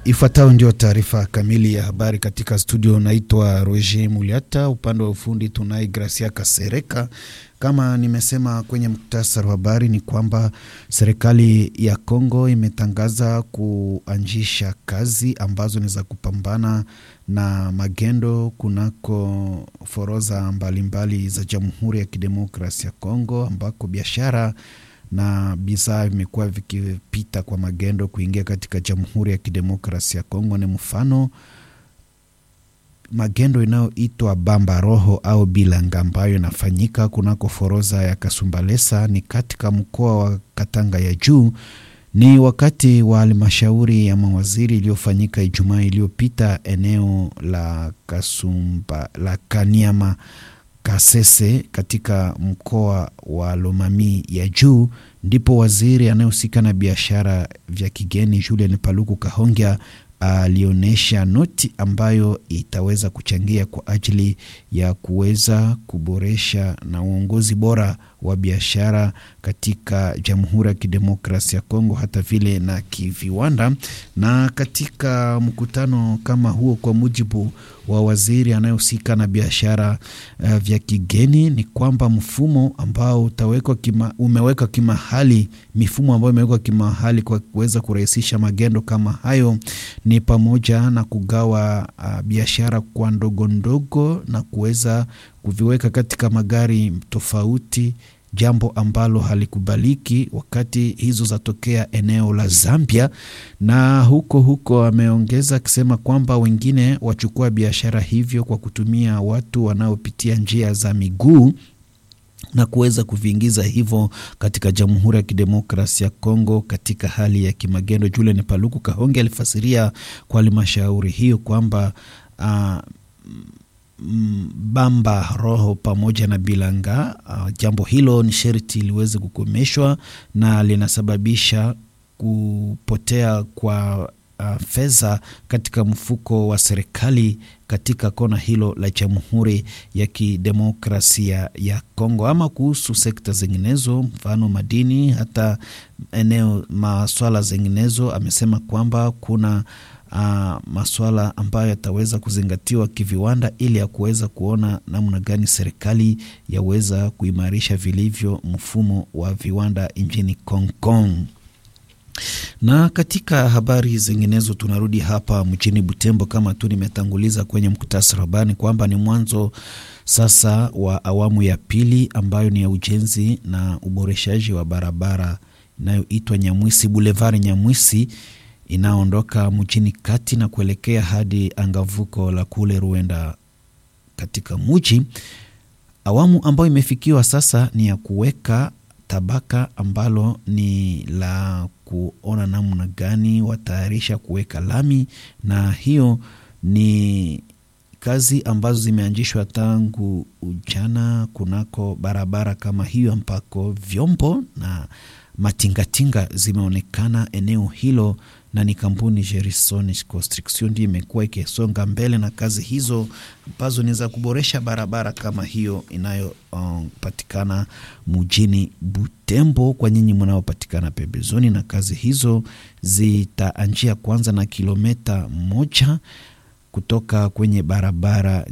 Ifuatayo ndio taarifa kamili ya habari katika studio. Naitwa Roger Muliata, upande wa ufundi tunaye Gracia Kasereka. Kama nimesema kwenye muktasari wa habari ni kwamba serikali ya Kongo imetangaza kuanzisha kazi ambazo ni za kupambana na magendo kunako forodha mbalimbali za Jamhuri ya Kidemokrasia ya Kongo, ambako biashara na bidhaa vimekuwa vikipita kwa magendo kuingia katika Jamhuri ya Kidemokrasia ya Kongo. Ni mfano magendo inayoitwa Bamba Roho au Bilanga ambayo inafanyika kunako forodha ya Kasumbalesa ni katika mkoa wa Katanga ya Juu. Ni wakati wa halmashauri ya mawaziri iliyofanyika Ijumaa iliyopita eneo la Kaniama Kasese katika mkoa wa Lomami ya Juu, ndipo waziri anayehusika na biashara vya kigeni Julien Paluku Kahongya alionyesha noti ambayo itaweza kuchangia kwa ajili ya kuweza kuboresha na uongozi bora wa biashara katika Jamhuri ya Kidemokrasia ya Kongo, hata vile na kiviwanda. Na katika mkutano kama huo, kwa mujibu wa waziri anayehusika na biashara vya kigeni, ni kwamba mfumo ambao umeweka kimahali, mifumo ambayo imewekwa kimahali kwa kuweza kurahisisha magendo kama hayo ni pamoja na kugawa biashara kwa ndogo ndogo na kuweza kuviweka katika magari tofauti, jambo ambalo halikubaliki wakati hizo zatokea eneo la Zambia. Na huko ameongeza kusema kwamba wengine wachukua biashara hivyo kwa kutumia watu wanaopitia njia za miguu na kuweza kuviingiza hivyo katika Jamhuri ya Kidemokrasia ya Kongo katika hali ya kimagendo. Julien Paluku Kahongya alifasiria kwa halmashauri hiyo kwamba Bamba Roho pamoja na Bilanga, jambo hilo ni sharti liweze kukomeshwa na linasababisha kupotea kwa fedha katika mfuko wa serikali katika kona hilo la Jamhuri ya Kidemokrasia ya Kongo. Ama kuhusu sekta zinginezo, mfano madini, hata eneo maswala zinginezo, amesema kwamba kuna maswala ambayo yataweza kuzingatiwa kiviwanda ili ya kuweza kuona namna gani serikali yaweza kuimarisha vilivyo mfumo wa viwanda nchini Hong Kong. Na katika habari zinginezo tunarudi hapa mjini Butembo, kama tu nimetanguliza kwenye mkutasari wa habari kwamba ni mwanzo sasa wa awamu ya pili ambayo ni ya ujenzi na uboreshaji wa barabara inayoitwa Nyamwisi Boulevard Nyamwisi, inaondoka mjini kati na kuelekea hadi angavuko la kule Ruenda katika mji. Awamu ambayo imefikiwa sasa ni ya kuweka tabaka ambalo ni la kuona namna gani watayarisha kuweka lami, na hiyo ni kazi ambazo zimeanzishwa tangu ujana kunako barabara kama hiyo, ambako vyombo na matingatinga zimeonekana eneo hilo, na ni kampuni Gerson Construction ndio imekuwa ikisonga mbele na kazi hizo ambazo ni za kuboresha barabara kama hiyo inayopatikana mjini Butembo kwa nyinyi mnaopatikana pembezoni. Na kazi hizo zitaanzia kwanza na kilomita 1 kutoka kwenye barabara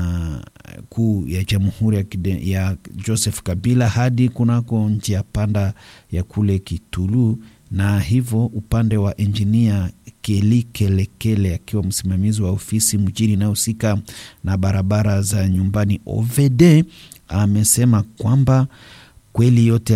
kuu ya Jamhuri ya Joseph Kabila hadi kunako njia panda ya kule Kitulu. Na hivyo upande wa engineer Keli Kelekele akiwa msimamizi wa ofisi mjini inayohusika na barabara za nyumbani OVD amesema kwamba kweli yote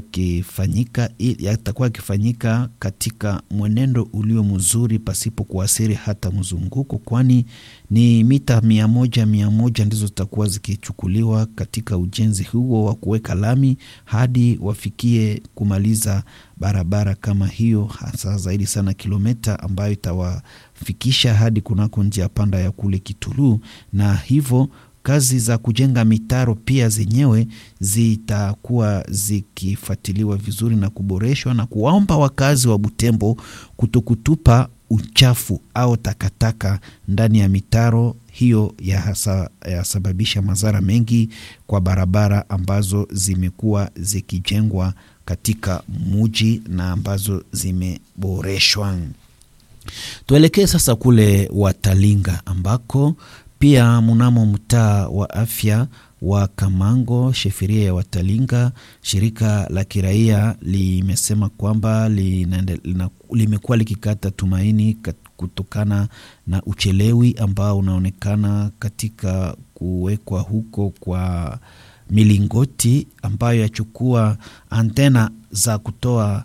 yatakuwa yakifanyika katika mwenendo ulio mzuri pasipo kuathiri hata mzunguko, kwani ni mita 100 ndizo zitakuwa zikichukuliwa katika ujenzi huo wa kuweka lami hadi wafikie kumaliza barabara kama hiyo, hasa zaidi sana kilomita ambayo itawafikisha hadi kunako njia panda ya kule Kitulu. Na hivyo kazi za kujenga mitaro pia zenyewe zitakuwa zikifuatiliwa vizuri na kuboreshwa, na kuwaomba wakazi wa Butembo kutokutupa uchafu au takataka ndani ya mitaro hiyo yasababisha madhara mengi kwa barabara ambazo zimekuwa zikijengwa katika muji na ambazo zimeboreshwa. Tuelekee sasa kule Watalinga ambako pia mnamo mtaa wa afya wa Kamango, sheferia ya Watalinga, shirika la kiraia limesema kwamba limekuwa likikata tumaini kutokana na uchelewi ambao unaonekana katika kuwekwa huko kwa milingoti ambayo yachukua antena za kutoa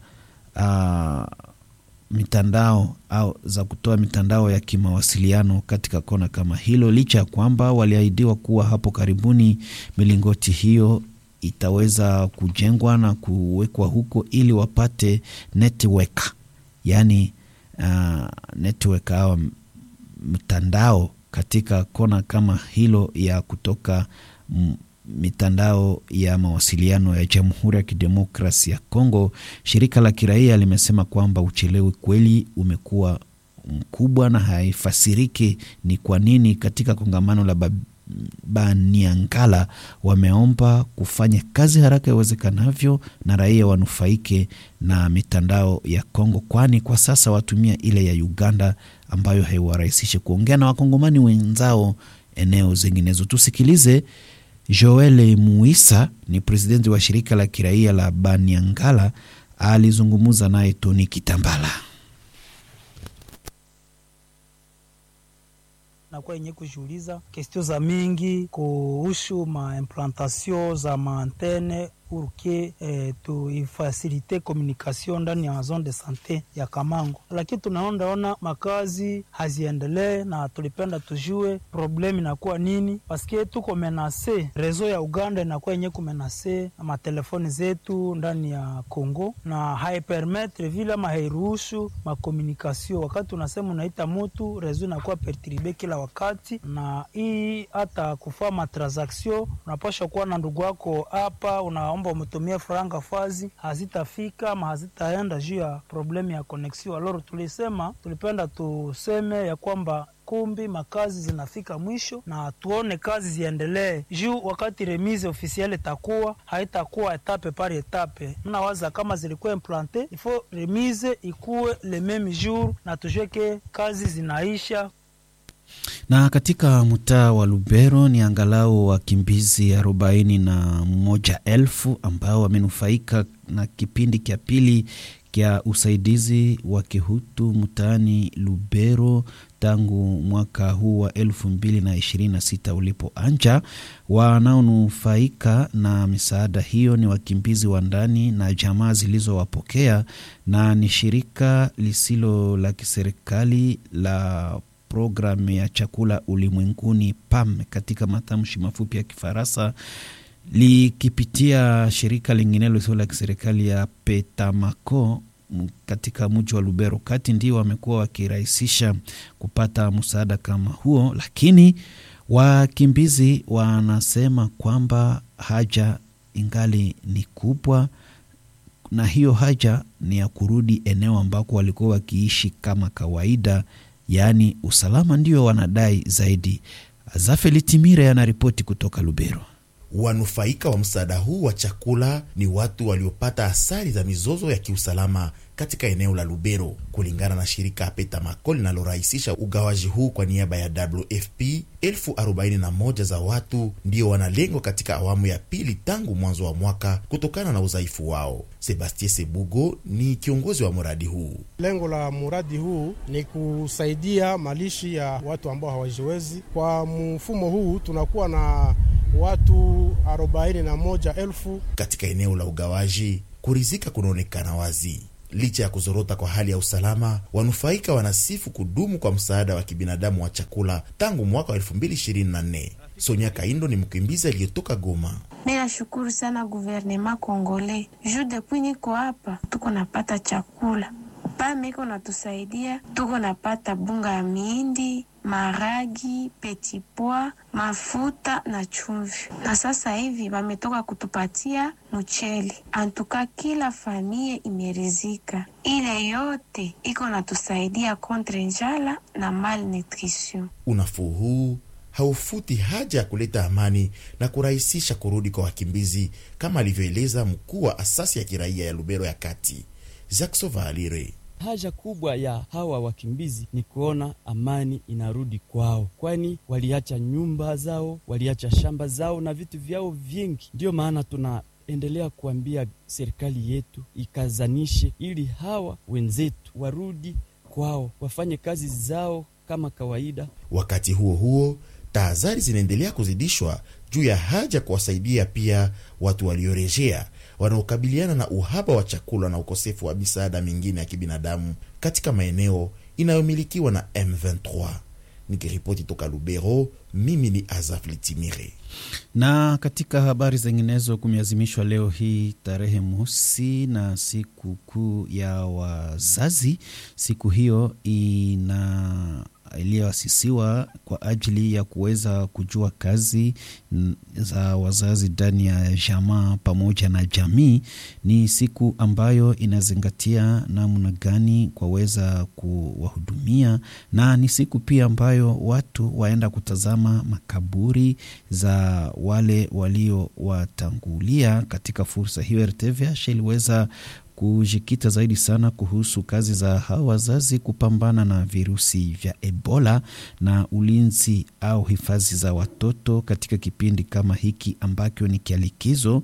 mitandao au za kutoa mitandao ya kimawasiliano katika kona kama hilo, licha ya kwamba waliahidiwa kuwa hapo karibuni milingoti hiyo itaweza kujengwa na kuwekwa huko ili wapate network, yani network au mtandao katika kona kama hilo ya kutoka mitandao ya mawasiliano ya Jamhuri ya Kidemokrasia ya Kongo. Shirika la kiraia limesema kwamba uchelewi kweli umekuwa mkubwa na haifasiriki ni kwa nini. Katika kongamano la Baniangala wameomba kufanya kazi haraka iwezekanavyo na raia wanufaike na mitandao ya Kongo, kwani kwa sasa watumia ile ya Uganda ambayo haiwarahisishe kuongea na wakongomani wenzao eneo zinginezo. Tusikilize Joel Muisa, ni presidenti wa shirika la kiraia la Baniangala, alizungumza naye Tony Kitambala. Na kwa yenye kujiuliza kestio za mingi kuhusu implantation za antenne pour que tuifasilite communication ndani ya zone de santé ya Kamango, lakini tunaona makazi haziendelee, na tulipenda tujue problemi inakuwa nini, paske tuko menase rezo ya Uganda inakuwa yenye kumenase na matelefoni zetu ndani ya Kongo, na haipermettre vile ama hairuhusu communication. Wakati unasema unaita mtu, rezo inakuwa perturbe kila wakati, na hii hata kufanya transaction unapaswa kuwa na ndugu wako hapa, unaomba umetumia franga fazi, hazitafika ama hazitaenda juu ya problemu ya connection. Aloro tulipenda tuseme ya kwamba kumbi makazi zinafika mwisho na tuone kazi ziendelee, juu wakati remise officielle itakuwa haitakuwa etape par etape. Mnawaza kama zilikuwa implante, ifo remise ikuwe le même jour na tujue ke kazi zinaisha. Na katika mtaa wa Lubero ni angalau wakimbizi 41,000 ambao wamenufaika na kipindi kia pili kia usaidizi wa kihutu mtaani Lubero tangu mwaka huu wa 2026 ulipoanza. Wanaonufaika na misaada hiyo ni wakimbizi wa ndani na jamaa zilizowapokea, na ni shirika lisilo la kiserikali la programu ya chakula ulimwenguni PAM katika matamshi mafupi ya Kifaransa, likipitia shirika lingine lisilo la kiserikali ya Petamako katika mji wa Lubero kati, ndio wamekuwa wakirahisisha kupata msaada kama huo. Lakini wakimbizi wanasema kwamba haja ingali ni kubwa, na hiyo haja ni ya kurudi eneo ambako walikuwa wakiishi kama kawaida, yaani usalama ndio wanadai zaidi. Zafeli Timire anaripoti kutoka Lubero. Wanufaika wa msaada huu wa chakula ni watu waliopata athari za mizozo ya kiusalama katika eneo la Lubero. Kulingana na shirika Petamako linalorahisisha ugawaji huu kwa niaba ya WFP, 41,000 za watu ndio wanalengwa katika awamu ya pili tangu mwanzo wa mwaka kutokana na udhaifu wao. Sebastien Sebugo ni kiongozi wa muradi huu. Lengo la muradi huu ni kusaidia malishi ya watu ambao hawajiwezi. Kwa mfumo huu tunakuwa na watu 41,000 katika eneo la ugawaji. Kurizika kunaonekana wazi. Licha ya kuzorota kwa hali ya usalama, wanufaika wanasifu kudumu kwa msaada wa kibinadamu wa chakula tangu mwaka wa 2024. Sonia Kaindo ni mkimbizi aliyetoka Goma. Mimi shukuru sana gouvernement congolais. Juu depuis niko hapa tuko napata chakula. PAM iko natusaidia, tuko napata bunga ya miindi, maragi, petit pois, mafuta na chumvi. Na sasa hivi wametoka kutupatia mchele. Antuka kila familia imerizika. Ile yote iko natusaidia contre njala na malnutrition. Unafuu huu haufuti haja ya kuleta amani na kurahisisha kurudi kwa wakimbizi, kama alivyoeleza mkuu wa asasi ya kiraia ya Lubero ya kati, Jacques Sovalire. Haja kubwa ya hawa wakimbizi ni kuona amani inarudi kwao, kwani waliacha nyumba zao, waliacha shamba zao na vitu vyao vingi. Ndio maana tunaendelea kuambia serikali yetu ikazanishe ili hawa wenzetu warudi kwao, wafanye kazi zao kama kawaida. Wakati huo huo, tahadhari zinaendelea kuzidishwa juu ya haja kuwasaidia pia watu waliorejea wanaokabiliana na uhaba wa chakula na ukosefu wa misaada mingine ya kibinadamu katika maeneo inayomilikiwa na M23. Nikiripoti toka Lubero, mimi ni Azaf Litimire. Na katika habari zinginezo, kumeazimishwa leo hii tarehe mosi na siku kuu ya wazazi. Siku hiyo iliyoasisiwa kwa ajili ya kuweza kujua kazi za wazazi ndani ya jamaa pamoja na jamii. Ni siku ambayo inazingatia namna gani kwaweza kuwahudumia, na ni siku pia ambayo watu waenda kutazama makaburi za wale walio watangulia. Katika fursa hiyo, RTVH iliweza kujikita zaidi sana kuhusu kazi za hawa wazazi kupambana na virusi vya Ebola na ulinzi au hifadhi za watoto katika kipindi kama hiki ambacho ni kialikizo.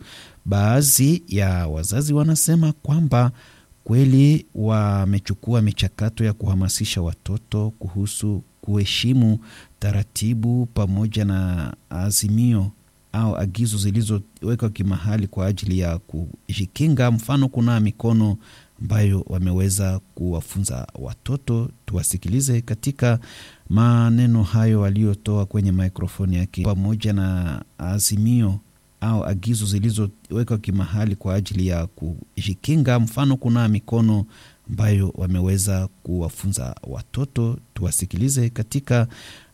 Baadhi ya wazazi wanasema kwamba kweli wamechukua michakato ya kuhamasisha watoto kuhusu kuheshimu taratibu pamoja na azimio au agizo zilizowekwa kimahali kwa ajili ya kujikinga. Mfano, kuna mikono ambayo wameweza kuwafunza watoto. Tuwasikilize katika maneno hayo waliotoa kwenye mikrofoni yake. Pamoja na azimio au agizo zilizowekwa kimahali kwa ajili ya kujikinga. Mfano, kuna mikono ambayo wameweza kuwafunza watoto. Tuwasikilize katika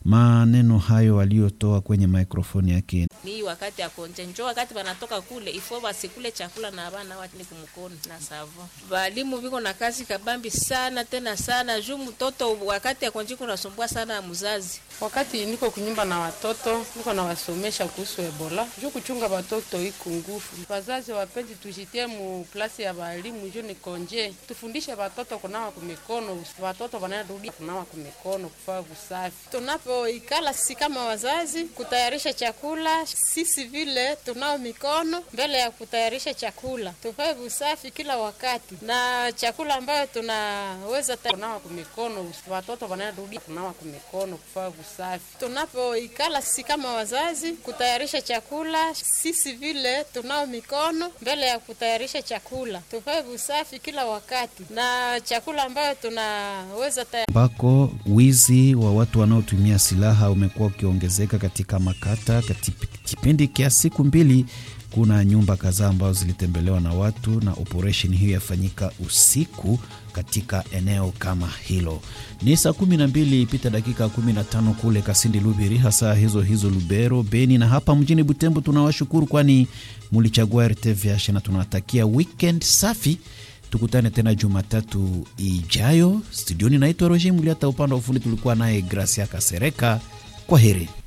maneno hayo waliotoa kwenye mikrofoni yake. Ni wakati ya konjenjo, wakati wanatoka kule ifo basikule chakula na bana watu ni kumkono na savo. Walimu biko na kazi kabambi sana tena sana, juu mtoto wakati ya konjiko nasumbua sana mzazi. Wakati niko kunyumba na watoto, niko na wasomesha kuhusu Ebola. Juu kuchunga watoto iko ngufu. Wazazi wapenzi tujitie mu klasi ya walimu juu ni konje. Tufundishe watoto kunawa kumikono, watoto wanarudi kunawa kumikono, kufaa usafi. Tunapoikala sisi kama wazazi kutayarisha chakula, sisi vile tunao mikono mbele ya kutayarisha chakula. Tufae usafi kila wakati. Na chakula ambayo tunaweza kunawa kumikono, watoto wanarudi kunawa kumikono, kufaa usafi. Tunapoikala sisi kama wazazi kutayarisha chakula, sisi vile tunao mikono mbele ya kutayarisha chakula. Tufae usafi kila wakati. Na chakula ambayo tunaweza bako wizi wa watu wanaotumia silaha umekuwa ukiongezeka katika makata. Katika kipindi kia siku mbili, kuna nyumba kadhaa ambazo zilitembelewa na watu, na operation hiyo yafanyika usiku katika eneo kama hilo. Ni saa 12 pita dakika 15 kule Kasindi Lubiri, hasa hizo Lubero, Beni na hapa mjini Butembo. Tunawashukuru kwani mulichagua RTVH na tunawatakia weekend safi. Tukutane tena Jumatatu ijayo. Studioni naitwa Roger Muliata, upande wa ufundi tulikuwa naye Gracia Kasereka. Kwaheri.